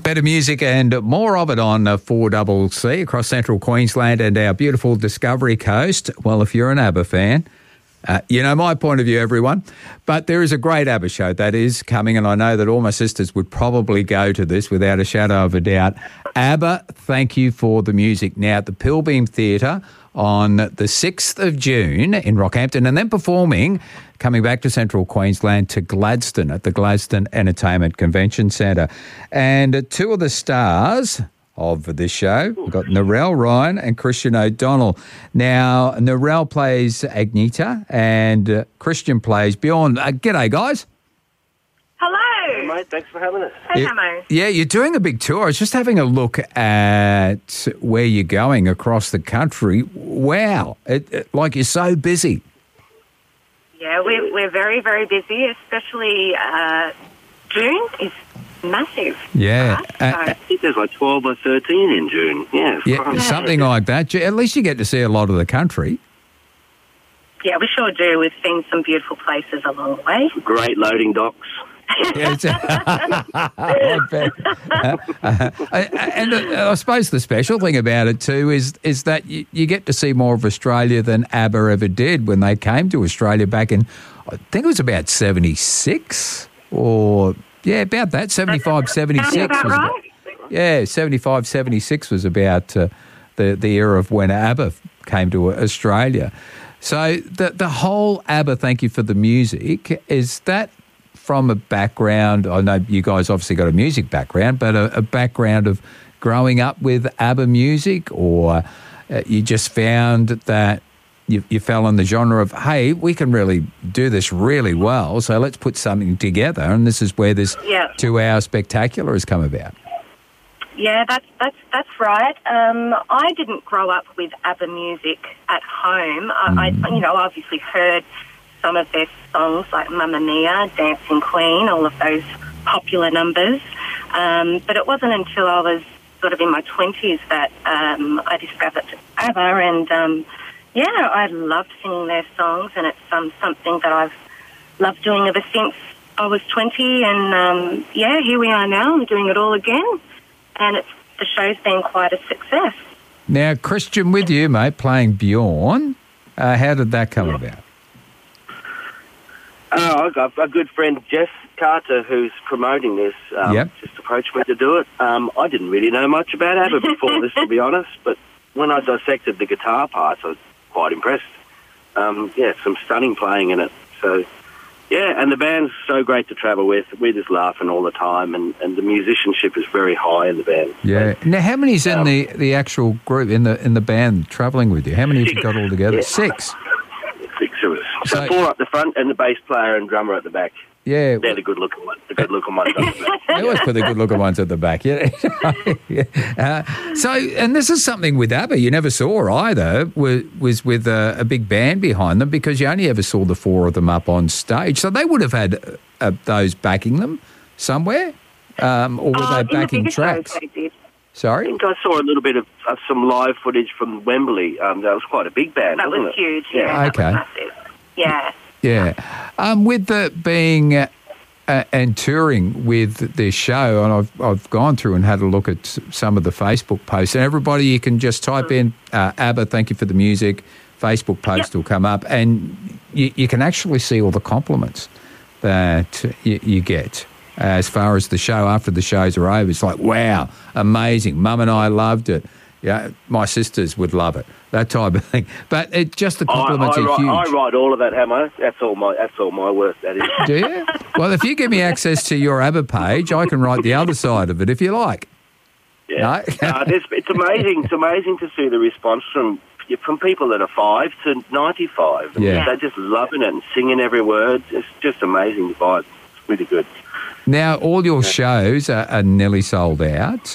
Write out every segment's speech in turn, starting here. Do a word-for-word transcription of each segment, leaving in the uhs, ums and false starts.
Better music and more of it on four C C across central Queensland and our beautiful Discovery Coast. Well, if you're an ABBA fan, uh, you know my point of view, everyone. But there is a great ABBA show that is coming, and I know that all my sisters would probably go to this without a shadow of a doubt. ABBA, Thank You for the Music. Now at the Pilbeam Theatre on the sixth of June in Rockhampton, and then performing, coming back to central Queensland to Gladstone at the Gladstone Entertainment Convention Centre. And two of the stars of this show, we've got Narelle Ryan and Christian O'Donnell. Now, Narelle plays Agneta and uh, Christian plays Bjorn. Uh, g'day, guys. Hello. Hey, mate, thanks for having us. Hey, Yeah, Hamo. yeah, you're doing a big tour. I was just having a look at where you're going across the country. Wow, it, it, like you're so busy. Yeah, we're, we're very, very busy, especially uh, June is massive. Yeah. for us, Uh, so- I think there's like twelve or thirteen in June. Yeah, it's Yeah, quite- something like that. At least you get to see a lot of the country. yeah, we sure do. We've seen some beautiful places along the way. Great loading docks. Yeah, it's- I bet. Uh, uh, and uh, I suppose the special thing about it too is is that you, you get to see more of Australia than ABBA ever did when they came to Australia back in, I think it was about seventy-six or, yeah, about that, seventy-five, seventy-six. Sounds about was about- right. Yeah, seventy-five, seventy-six was about uh, the, the era of when ABBA came to Australia. So the the whole ABBA Thank You for the Music, is that from a background, I know you guys obviously got a music background, but a, a background of growing up with ABBA music, or uh, you just found that you, you fell in the genre of, hey, we can really do this really well, so let's put something together, and this is where this Yeah. two-hour spectacular has come about. Yeah, that's that's that's right. Um, I didn't grow up with ABBA music at home. I, I, you know, obviously heard some of their songs like Mamma Mia, Dancing Queen, all of those popular numbers. Um, but it wasn't until I was sort of in my twenties that um, I discovered ABBA, and um, yeah, I loved singing their songs, and it's um, something that I've loved doing ever since I was twenty. And um, yeah, here we are now. I'm doing it all again. And it's, the show's been quite a success. Now, Christian, with you, mate, playing Bjorn, uh, how did that come about? Oh, I've got a good friend, Jeff Carter, who's promoting this, um, Yep. just approached me to do it. Um, I didn't really know much about ABBA before this, to be honest, but when I dissected the guitar parts, I was quite impressed. Um, yeah, some stunning playing in it. So, yeah, and the band's so great to travel with. We're just laughing all the time, and, and the musicianship is very high in the band. Yeah. Now, how many's in Um, the, the actual group, in the in the band travelling with you? How many have you got all together? Yeah. Six. Six of us. So, So- four up the front and the bass player and drummer at the back. Yeah. They're the good-looking ones. The good-looking ones. They always put the good-looking ones at the back. Yeah. yeah. Uh, so, and this is something with ABBA you never saw either, was, was with a, a big band behind them, because you only ever saw the four of them up on stage. So they would have had uh, those backing them somewhere, um, or were Uh, they in the backing bigger tracks? shows they did. I Sorry? think I saw a little bit of, of some live footage from Wembley. Um, that was quite a big band, That wasn't was it? huge. Yeah, that was Okay. massive. Yeah. Yeah. Um, with the being uh, uh, and touring with this show, and I've I've gone through and had a look at s- some of the Facebook posts, and everybody, you can just type in uh, ABBA, Thank You for the Music, Facebook post Yep. will come up, and you, you can actually see all the compliments that you, you get. As far as the show, after the shows are over, it's like, wow, amazing. Mum and I loved it. Yeah, my sisters would love it. That type of thing. But it just the I, compliments I, are write, huge. I write all of that, Hamo. That's all my. That's all my work. That is. Do you? Well, if you give me access to your ABBA page, I can write the other side of it if you like. Yeah. No? uh, this, it's amazing. It's amazing to see the response from from people that are five to ninety-five. Yeah. They're just loving it and singing every word. It's just amazing. The vibe. It's really good. Now, all your shows are, are nearly sold out,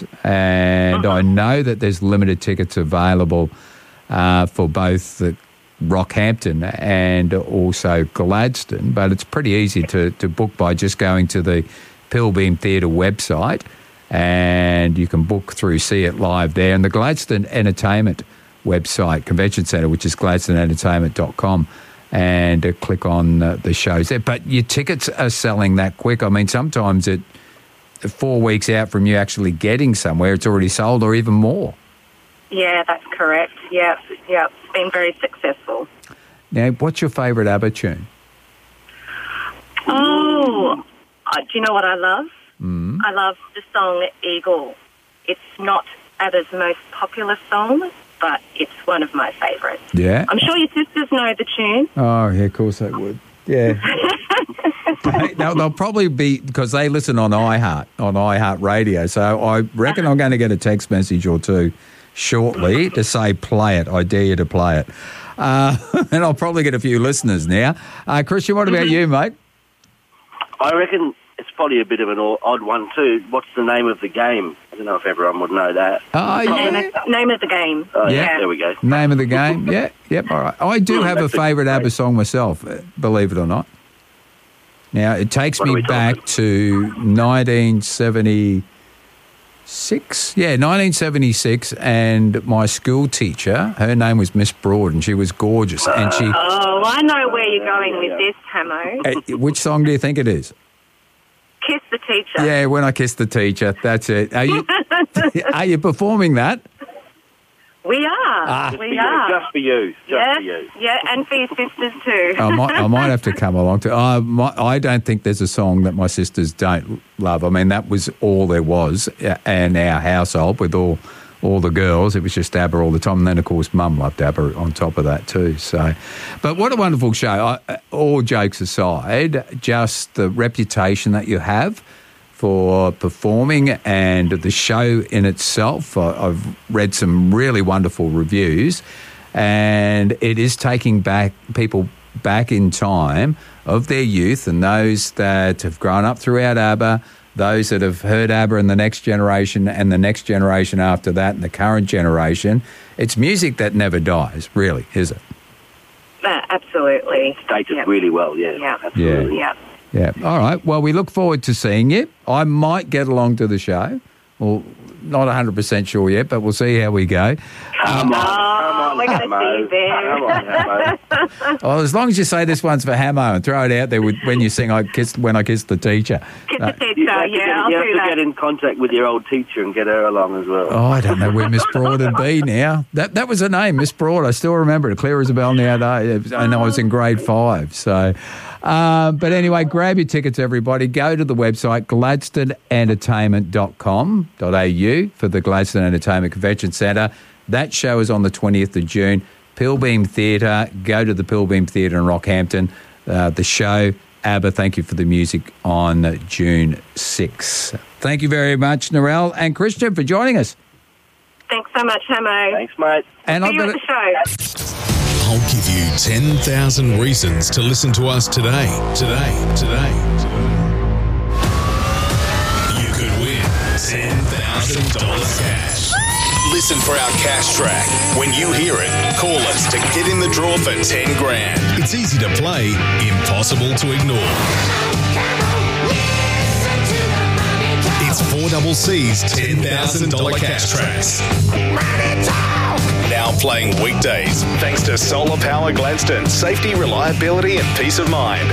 and I know that there's limited tickets available uh, for both the Rockhampton and also Gladstone, but it's pretty easy to, to book by just going to the Pilbeam Theatre website, and you can book through See It Live there. And the Gladstone Entertainment website, Convention Centre, which is gladstone entertainment dot com, and uh, click on uh, the shows there. But your tickets are selling that quick. I mean, sometimes it four weeks out from you actually getting somewhere, it's already sold or even more. Yeah, that's correct. Yeah, yeah, it's been very successful. Now, what's your favourite ABBA tune? Oh, uh, do you know what I love? Mm. I love the song Eagle. It's not ABBA's most popular song, but it's one of my favourites. Yeah. I'm sure your sisters know the tune. Oh, yeah, of course they would. Yeah. they'll, they'll probably be, because they listen on iHeart, on iHeart Radio, so I reckon I'm going to get a text message or two shortly to say play it. I dare you to play it. Uh, and I'll probably get a few listeners now. Uh, Christian, what about you, mate? I reckon it's probably a bit of an odd one too. What's the name of the game? I don't know if everyone would know that. Oh, yeah. Name, name of the game. Oh, yeah. Yeah. There we go. Name of the game? Yeah, yep, all right. I do have a That's a favourite great- ABBA song myself, uh, believe it or not. Now, it takes What are me we back talking? to nineteen seventy-six. Yeah, nineteen seventy-six, and my school teacher, her name was Miss Broad, and she was gorgeous. And she, Oh, I know where you're going with this, Hamo. uh, which song do you think it is? Kiss the Teacher. Yeah, When I Kissed the Teacher. That's it. Are you, are you performing that? We are. Ah. For We you, are. Just for you. Just yeah, for you. yeah, and for your sisters too. I might, I might have to come along to. I, my, I don't think there's a song that my sisters don't love. I mean, that was all there was in our household with all all the girls. It was just ABBA all the time, and then of course Mum loved ABBA on top of that too. So, but what a wonderful show! I, all jokes aside, just the reputation that you have for performing and the show in itself. I, I've read some really wonderful reviews, and it is taking back people back in time of their youth, and those that have grown up throughout ABBA, those that have heard ABBA in the next generation and the next generation after that and the current generation. It's music that never dies, really, is it? Uh, absolutely. States it Yep. really well, yeah. Yeah. Absolutely. Yeah. Yeah. All right. Well, we look forward to seeing you. I might get along to the show. Well, not one hundred percent sure yet, but we'll see how we go. Come on, Oh, come on, we're gonna Hamo. see you there. Come on, Hamo. Well, as long as you say this one's for Hamo and throw it out there with, when you sing "I kissed when I kissed the teacher." Kiss Uh, the Teacher. You have to, Yeah, get, I'll you have do to that. get in contact with your old teacher and get her along as well. Oh, I don't know where Miss Broad would be now. That that was her name, Miss Broad. I still remember it, clear as a bell nowadays. And I was in grade five. So, uh, but anyway, grab your tickets, everybody. Go to the website gladstone entertainment dot com dot a u for the Gladstone Entertainment Convention Centre. That show is on the twentieth of June. Pilbeam Theatre. Go to the Pilbeam Theatre in Rockhampton. Uh, the show, ABBA, thank you for the music, on June sixth. Thank you very much, Narelle and Christian, for joining us. Thanks so much, Hamo. Thanks, mate. And See I've you got at a, the show. I'll give you ten thousand reasons to listen to us today. Today. Today. You could win ten thousand dollars cash. Listen for our cash track. When you hear it, call us to get in the draw for ten grand. It's easy to play, impossible to ignore. It's four double C's ten thousand dollars cash tracks. Now playing weekdays, thanks to Solar Power Gladstone. Safety, reliability and peace of mind.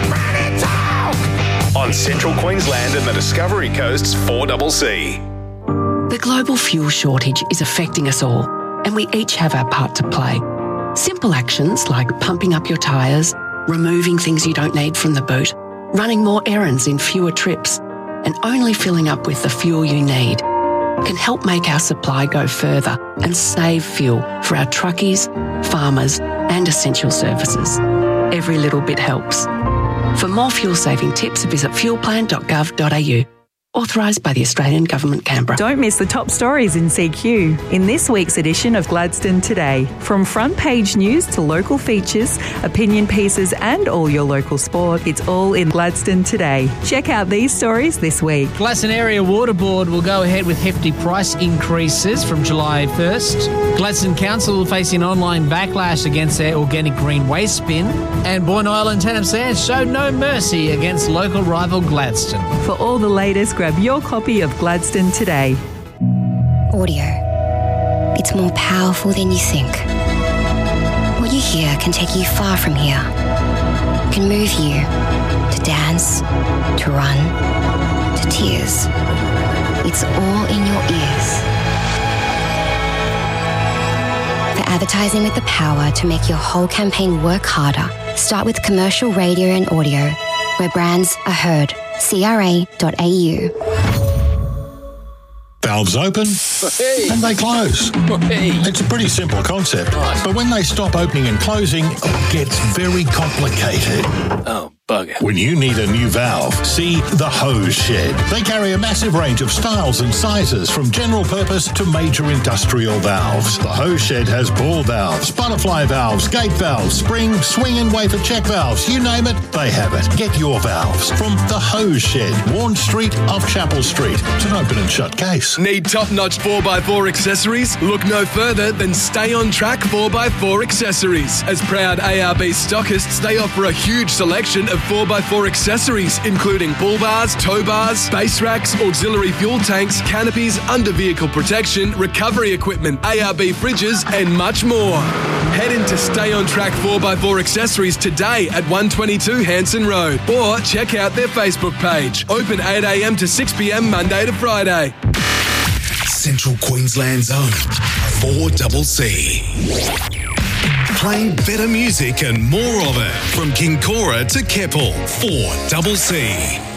On Central Queensland and the Discovery Coast's four double C. The global fuel shortage is affecting us all, and we each have our part to play. Simple actions like pumping up your tyres, removing things you don't need from the boot, running more errands in fewer trips, and only filling up with the fuel you need can help make our supply go further and save fuel for our truckies, farmers, and essential services. Every little bit helps. For more fuel-saving tips, visit fuelplan dot gov dot a u. Authorised by the Australian Government, Canberra. Don't miss the top stories in C Q in this week's edition of Gladstone Today. From front page news to local features, opinion pieces and all your local sport, it's all in Gladstone Today. Check out these stories this week. Gladstone Area Water Board will go ahead with hefty price increases from July first. Gladstone Council facing online backlash against their organic green waste bin. And Boyne Island Tennant Sands showed no mercy against local rival Gladstone. For all the latest, grab your copy of Gladstone Today. Audio. It's more powerful than you think. What you hear can take you far from here. Can move you to dance, to run, to tears. It's all in your ears. For advertising with the power to make your whole campaign work harder, start with commercial radio and audio, where brands are heard. C R A dot A U. Valves open hey. and they close. Hey. It's a pretty simple concept, nice. But when they stop opening and closing, it gets very complicated. Oh, bugger. When you need a new valve, see The Hose Shed. They carry a massive range of styles and sizes, from general purpose to major industrial valves. The Hose Shed has ball valves, butterfly valves, gate valves, spring, swing and wafer check valves. You name it, they have it. Get your valves from The Hose Shed, Warren Street off Chapel Street. It's an open and shut case. Need top-notch four by four accessories? Look no further than Stay On Track four by four accessories. As proud A R B stockists, they offer a huge selection of four by four accessories, including bull bars, tow bars, base racks, auxiliary fuel tanks, canopies, under-vehicle protection, recovery equipment, A R B fridges, and much more. Head into Stay On Track four by four accessories today at one twenty-two Hanson Road, or check out their Facebook page. Open eight a m to six p m Monday to Friday. Central Queensland's own four C C. Playing better music and more of it from Kincora to Keppel. four C C.